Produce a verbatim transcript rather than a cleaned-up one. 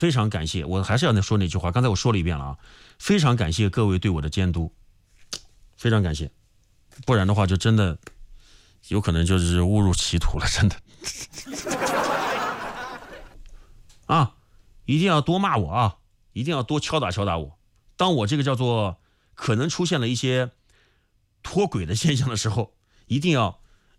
非常感谢，我还是要说那句话，刚才我说了一遍了啊，非常感谢各位对我的监督，非常感谢，不然的话就真的有可能就是误入歧途了，真的。啊，一定要多骂我啊，一定要多敲打敲打我。当我这个叫做可能出现了一些脱轨的现象的时候，一定要